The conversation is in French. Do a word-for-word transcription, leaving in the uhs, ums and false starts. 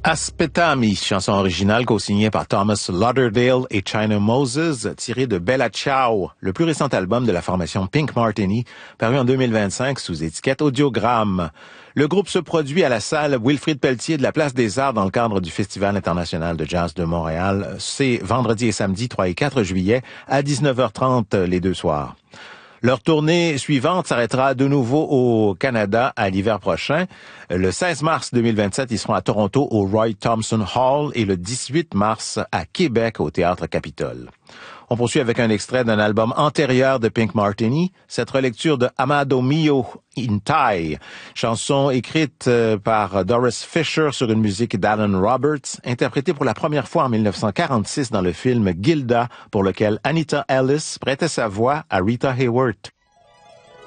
Aspetami, chanson originale co-signée par Thomas Lauderdale et China Moses, tirée de Bella Ciao, le plus récent album de la formation Pink Martini, paru en deux mille vingt-cinq sous étiquette Audiogramme. Le groupe se produit à la salle Wilfrid Pelletier de la Place des Arts dans le cadre du Festival international de jazz de Montréal. C'est vendredi et samedi trois et quatre juillet à dix-neuf heures trente les deux soirs. Leur tournée suivante s'arrêtera de nouveau au Canada à l'hiver prochain. Le seize mars deux mille vingt-sept, ils seront à Toronto au Roy Thompson Hall et le dix-huit mars à Québec au Théâtre Capitole. On poursuit avec un extrait d'un album antérieur de Pink Martini, cette relecture de Amado Mio in Thai, chanson écrite par Doris Fisher sur une musique d'Alan Roberts, interprétée pour la première fois en dix-neuf cent quarante-six dans le film Gilda, pour lequel Anita Ellis prêtait sa voix à Rita Hayworth.